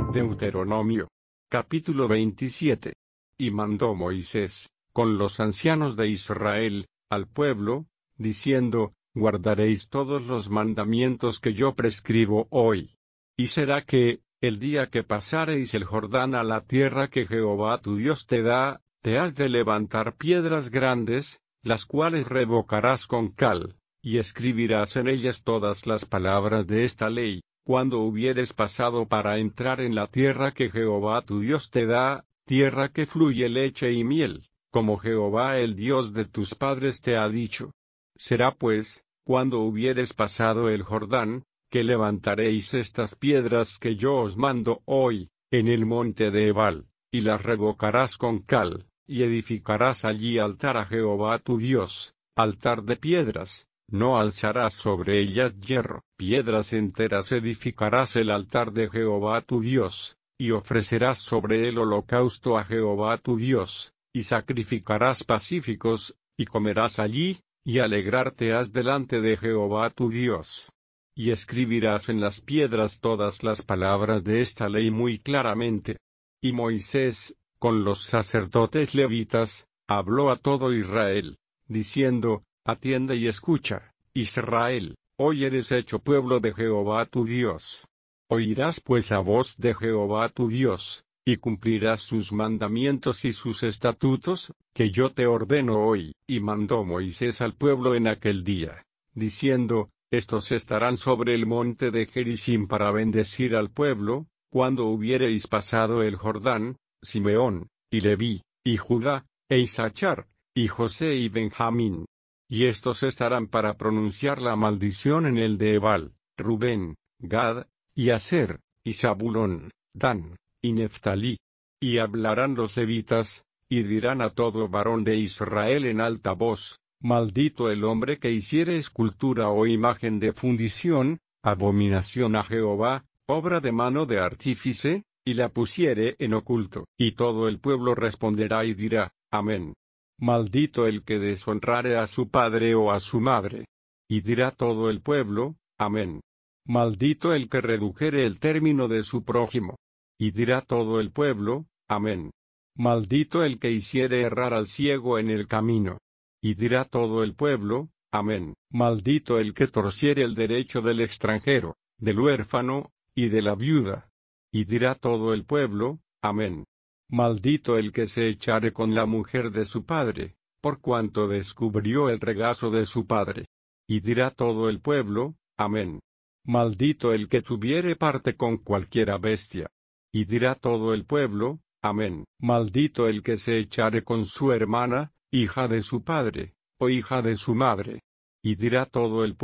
Deuteronomio. Capítulo 27. Y mandó Moisés, con los ancianos de Israel, al pueblo, diciendo: guardaréis todos los mandamientos que yo prescribo hoy. Y será que, el día que pasareis el Jordán a la tierra que Jehová tu Dios te da, te has de levantar piedras grandes, las cuales revocarás con cal, y escribirás en ellas todas las palabras de esta ley, cuando hubieres pasado para entrar en la tierra que Jehová tu Dios te da, tierra que fluye leche y miel, como Jehová el Dios de tus padres te ha dicho. Será pues, cuando hubieres pasado el Jordán, que levantaréis estas piedras que yo os mando hoy, en el monte de Ebal, y las revocarás con cal, y edificarás allí altar a Jehová tu Dios, altar de piedras. No alzarás sobre ellas hierro, piedras enteras edificarás el altar de Jehová tu Dios, y ofrecerás sobre él holocausto a Jehová tu Dios, y sacrificarás pacíficos, y comerás allí, y alegrarte has delante de Jehová tu Dios. Y escribirás en las piedras todas las palabras de esta ley muy claramente. Y Moisés, con los sacerdotes levitas, habló a todo Israel, diciendo: atiende y escucha, Israel, hoy eres hecho pueblo de Jehová tu Dios. Oirás pues la voz de Jehová tu Dios, y cumplirás sus mandamientos y sus estatutos, que yo te ordeno hoy. Y mandó Moisés al pueblo en aquel día, diciendo: estos estarán sobre el monte de Gerizim para bendecir al pueblo, cuando hubiereis pasado el Jordán, Simeón, y Leví, y Judá, e Isachar, y José y Benjamín. Y estos estarán para pronunciar la maldición en el de Ebal, Rubén, Gad, y Aser, y Zabulón, Dan, y Neftalí. Y hablarán los levitas, y dirán a todo varón de Israel en alta voz: maldito el hombre que hiciere escultura o imagen de fundición, abominación a Jehová, obra de mano de artífice, y la pusiere en oculto. Y todo el pueblo responderá y dirá: amén. Maldito el que deshonrare a su padre o a su madre. Y dirá todo el pueblo: amén. Maldito el que redujere el término de su prójimo. Y dirá todo el pueblo: amén. Maldito el que hiciere errar al ciego en el camino. Y dirá todo el pueblo: amén. Maldito el que torciere el derecho del extranjero, del huérfano, y de la viuda. Y dirá todo el pueblo: amén. Maldito el que se echare con la mujer de su padre, por cuanto descubrió el regazo de su padre. Y dirá todo el pueblo: amén. Maldito el que tuviere parte con cualquiera bestia. Y dirá todo el pueblo: amén. Maldito el que se echare con su hermana, hija de su padre, o hija de su madre. Y dirá todo el pueblo: